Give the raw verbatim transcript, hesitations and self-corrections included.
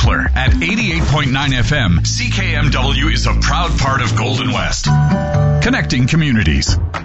Winkler at eighty-eight point nine F M. C K M W is a proud part of Golden West, connecting communities.